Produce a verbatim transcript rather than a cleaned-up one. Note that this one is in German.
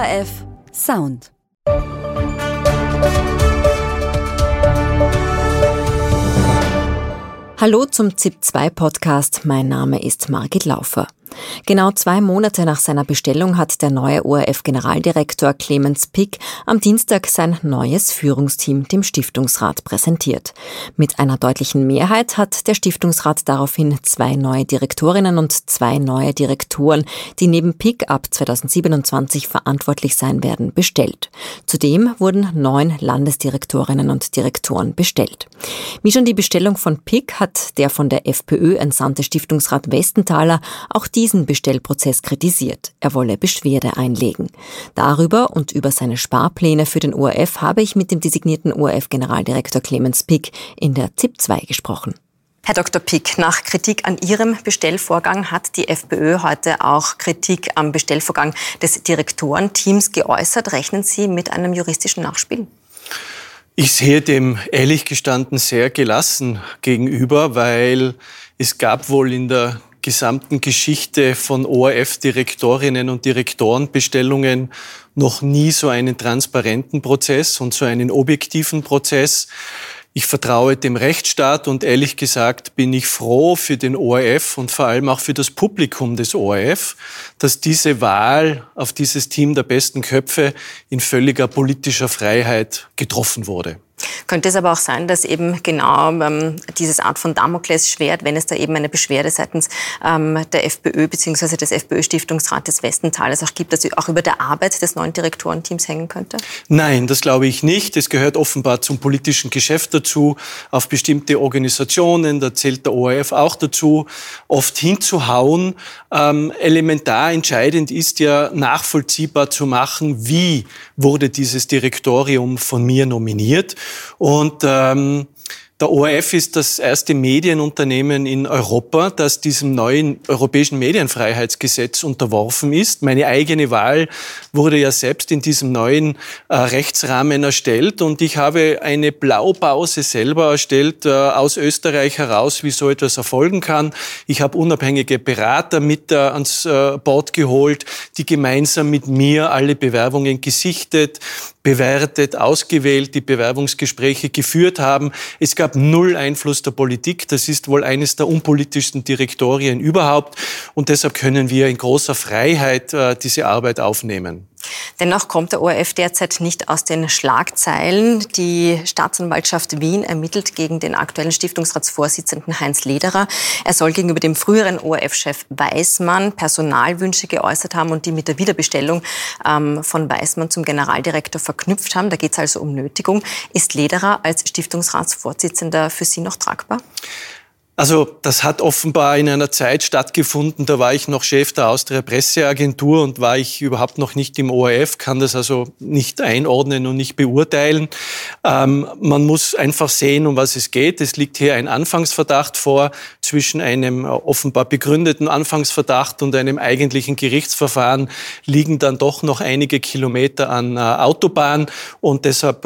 ORF Sound. Hallo zum Z I P zwei Podcast. Mein Name ist Margit Laufer. Genau zwei Monate nach seiner Bestellung hat der neue O R F-Generaldirektor Clemens Pick am Dienstag sein neues Führungsteam dem Stiftungsrat präsentiert. Mit einer deutlichen Mehrheit hat der Stiftungsrat daraufhin zwei neue Direktorinnen und zwei neue Direktoren, die neben Pick ab zweitausendsiebenundzwanzig verantwortlich sein werden, bestellt. Zudem wurden neun Landesdirektorinnen und Direktoren bestellt. Wie schon die Bestellung von Pick hat der von der FPÖ entsandte Stiftungsrat Westenthaler auch die diesen Bestellprozess kritisiert. Er wolle Beschwerde einlegen. Darüber und über seine Sparpläne für den O R F habe ich mit dem designierten O R F-Generaldirektor Clemens Pick in der Z I P zwei gesprochen. Herr Doktor Pick, nach Kritik an Ihrem Bestellvorgang hat die FPÖ heute auch Kritik am Bestellvorgang des Direktorenteams geäußert. Rechnen Sie mit einem juristischen Nachspiel? Ich sehe dem ehrlich gestanden sehr gelassen gegenüber, weil es gab wohl in der gesamten Geschichte von O R F-Direktorinnen und Direktorenbestellungen noch nie so einen transparenten Prozess und so einen objektiven Prozess. Ich vertraue dem Rechtsstaat und ehrlich gesagt bin ich froh für den O R F und vor allem auch für das Publikum des O R F, dass diese Wahl auf dieses Team der besten Köpfe in völliger politischer Freiheit getroffen wurde. Könnte es aber auch sein, dass eben genau ähm, dieses Art von Damoklesschwert, wenn es da eben eine Beschwerde seitens ähm, der FPÖ bzw. des FPÖ-Stiftungsrates Westenthalers auch gibt, dass sie auch über der Arbeit des neuen Direktorenteams hängen könnte? Nein, das glaube ich nicht. Es gehört offenbar zum politischen Geschäft dazu, auf bestimmte Organisationen, da zählt der O R F auch dazu, oft hinzuhauen. Ähm, elementar entscheidend ist ja nachvollziehbar zu machen, wie wurde dieses Direktorium von mir nominiert. Und ähm, der O R F ist das erste Medienunternehmen in Europa, das diesem neuen europäischen Medienfreiheitsgesetz unterworfen ist. Meine eigene Wahl wurde ja selbst in diesem neuen äh, Rechtsrahmen erstellt und ich habe eine Blaupause selber erstellt äh, aus Österreich heraus, wie so etwas erfolgen kann. Ich habe unabhängige Berater mit äh, ans äh, Board geholt, die gemeinsam mit mir alle Bewerbungen gesichtet, bewertet, ausgewählt, die Bewerbungsgespräche geführt haben. Es gab null Einfluss der Politik. Das ist wohl eines der unpolitischsten Direktorien überhaupt. Und deshalb können wir in großer Freiheit äh, diese Arbeit aufnehmen. Dennoch kommt der O R F derzeit nicht aus den Schlagzeilen. Die Staatsanwaltschaft Wien ermittelt gegen den aktuellen Stiftungsratsvorsitzenden Heinz Lederer. Er soll gegenüber dem früheren O R F-Chef Weismann Personalwünsche geäußert haben und die mit der Wiederbestellung ähm, von Weismann zum Generaldirektor verknüpft haben. Da geht es also um Nötigung. Ist Lederer als Stiftungsratsvorsitzender für Sie noch tragbar? Also das hat offenbar in einer Zeit stattgefunden, da war ich noch Chef der Austria Presseagentur und war ich überhaupt noch nicht im O R F, kann das also nicht einordnen und nicht beurteilen. Ähm, man muss einfach sehen, um was es geht. Es liegt hier ein Anfangsverdacht vor. Zwischen einem offenbar begründeten Anfangsverdacht und einem eigentlichen Gerichtsverfahren liegen dann doch noch einige Kilometer an äh, Autobahn und deshalb